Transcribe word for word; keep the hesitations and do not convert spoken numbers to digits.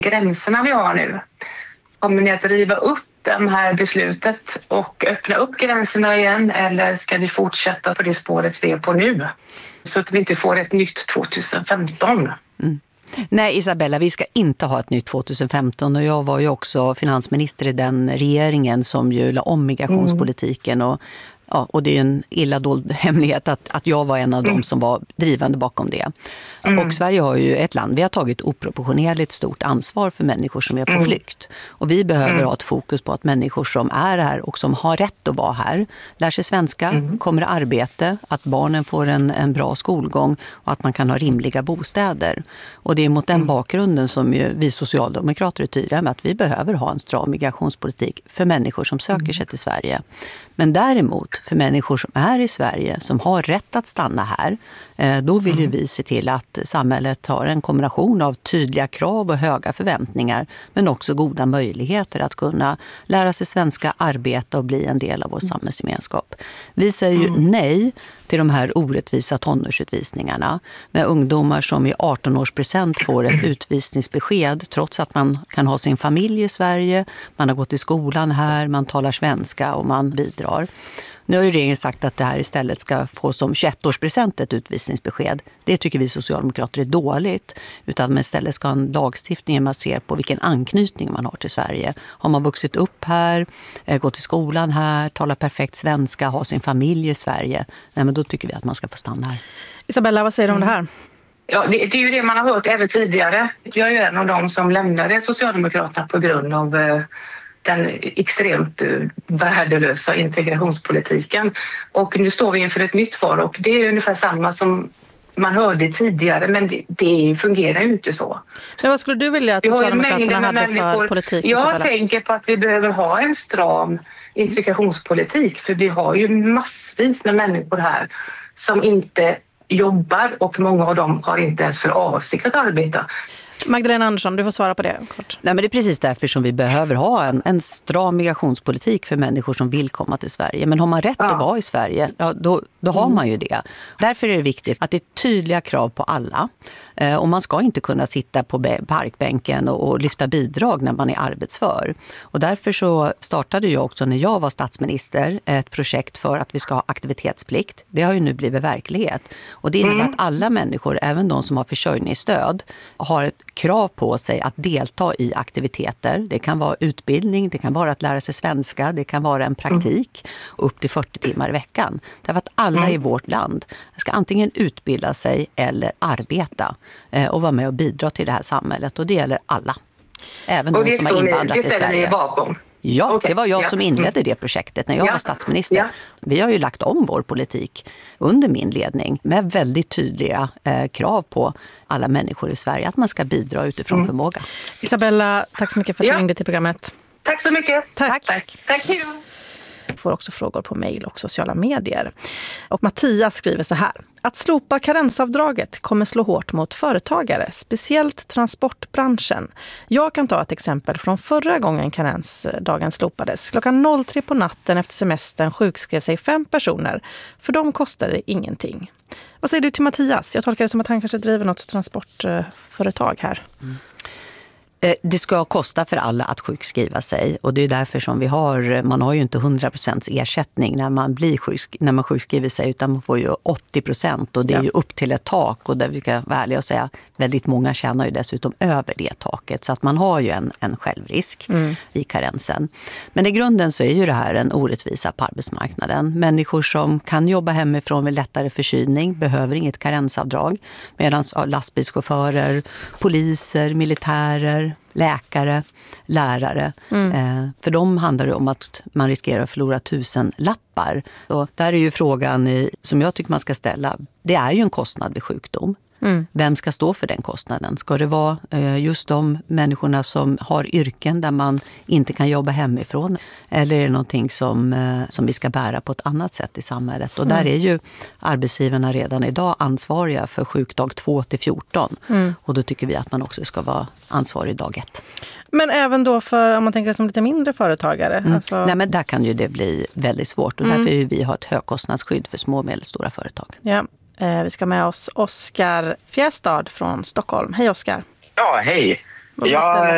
gränserna vi har nu. Kommer ni att riva upp det här beslutet och öppna upp gränserna igen, eller ska vi fortsätta på det spåret vi är på nu? Så att vi inte får ett nytt tjugohundrafemton. Mm. Nej, Isabella, vi ska inte ha ett nytt tjugohundrafemton, och jag var ju också finansminister i den regeringen som ju la om migrationspolitiken och Ja, och det är en illa dold hemlighet att, att jag var en av dem som var drivande bakom det. Mm. Och Sverige har ju ett land, vi har tagit oproportionerligt stort ansvar för människor som är på mm. flykt. Och vi behöver mm. ha ett fokus på att människor som är här och som har rätt att vara här lär sig svenska, mm. kommer i arbete, att barnen får en, en bra skolgång och att man kan ha rimliga bostäder. Och det är mot den mm. bakgrunden som ju vi socialdemokrater är tydliga med att vi behöver ha en stram migrationspolitik för människor som söker mm. sig till Sverige. Men däremot för människor som är i Sverige, som har rätt att stanna här, då vill ju vi se till att samhället har en kombination av tydliga krav och höga förväntningar, men också goda möjligheter att kunna lära sig svenska, arbeta och bli en del av vår samhällsgemenskap. Vi säger ju nej till de här orättvisa tonårsutvisningarna med ungdomar som i arton-årspresent får ett utvisningsbesked trots att man kan ha sin familj i Sverige, man har gått i skolan här, man talar svenska och man bidrar. Nu har ju regeringen sagt att det här istället ska få som tjugoett-årspresent ett utvisningsbesked. Det tycker vi socialdemokrater är dåligt. Utan man istället ska ha en lagstiftning där man ser på vilken anknytning man har till Sverige. Har man vuxit upp här, gått i skolan här, talar perfekt svenska, har sin familj i Sverige. Nej, men då tycker vi att man ska få stanna här. Isabella, vad säger du om det här? Ja, det, det är ju det man har hört även tidigare. Jag är ju en av dem som lämnade Socialdemokraterna på grund av Eh, den extremt värdelösa integrationspolitiken. Och nu står vi inför ett nytt val och det är ungefär samma som man hörde tidigare, men det, det fungerar ju inte så. Men vad skulle du vilja att Socialdemokraterna hade för politik? Jag Isabella? tänker på att vi behöver ha en stram integrationspolitik, för vi har ju massvis med människor här som inte jobbar och många av dem har inte ens för avsikt att arbeta. Magdalena Andersson, du får svara på det kort. Nej, men det är precis därför som vi behöver ha en, en stram migrationspolitik för människor som vill komma till Sverige. Men har man rätt ja. att vara i Sverige, ja, då, då har man ju det. Därför är det viktigt att det är tydliga krav på alla. Eh, och man ska inte kunna sitta på parkbänken och, och lyfta bidrag när man är arbetsför. Och därför så startade jag också när jag var statsminister ett projekt för att vi ska ha aktivitetsplikt. Det har ju nu blivit verklighet. Och det innebär mm. att alla människor, även de som har försörjningsstöd, har ett krav på sig att delta i aktiviteter. Det kan vara utbildning, det kan vara att lära sig svenska, det kan vara en praktik upp till fyrtio timmar i veckan. Därför att alla i vårt land ska antingen utbilda sig eller arbeta och vara med och bidra till det här samhället. Och det gäller alla. Även de som har invandrat ni, till Sverige. Bakom. Ja, okay. det var jag ja. som inledde det projektet när jag ja. var statsminister. Ja. Vi har ju lagt om vår politik under min ledning med väldigt tydliga eh, krav på alla människor i Sverige att man ska bidra utifrån mm. förmåga. Isabella, tack så mycket för att ja. du ringde till programmet. Tack så mycket. Tack. Tack. Tack. Tack. Jag får också frågor på mejl och sociala medier. Och Mattias skriver så här. Att slopa karensavdraget kommer slå hårt mot företagare, speciellt transportbranschen. Jag kan ta ett exempel från förra gången karensdagen slopades. Klockan tre på natten efter semestern sjukskrev sig fem personer. För dem kostade det ingenting. Vad säger du till Mattias? Jag tolkar det som att han kanske driver något transportföretag här. Mm. Det ska kosta för alla att sjukskriva sig och det är därför som vi har, man har ju inte hundra procent ersättning när man blir sjuksk, när man sjukskriver sig, utan man får ju åttio procent och det är ja. ju upp till ett tak, och där vi ska vara ärliga och säga väldigt många tjänar ju dessutom över det taket, så att man har ju en, en självrisk mm. i karensen. Men i grunden så är ju det här en orättvisa på arbetsmarknaden. Människor som kan jobba hemifrån med lättare förkylning behöver inget karensavdrag, medan lastbilschaufförer, poliser, militärer, läkare, lärare. Mm. Eh, för dem handlar det om att man riskerar att förlora tusen lappar. Och där är ju frågan i, som jag tycker man ska ställa, det är ju en kostnad vid sjukdom. Mm. Vem ska stå för den kostnaden? Ska det vara eh, just de människorna som har yrken där man inte kan jobba hemifrån? Eller är det någonting som, eh, som vi ska bära på ett annat sätt i samhället? Och mm. där är ju arbetsgivarna redan idag ansvariga för sjukdag två till fjorton. Mm. Och då tycker vi att man också ska vara ansvarig dag ett. Men även då för, om man tänker som lite mindre företagare? Mm. Alltså... Nej, men där kan ju det bli väldigt svårt. Och mm. därför vill vi ha ett högkostnadsskydd för små och medelstora företag. Ja. Vi ska med oss Oskar Fjästad från Stockholm. Hej Oskar. Ja, hej. Vad jag,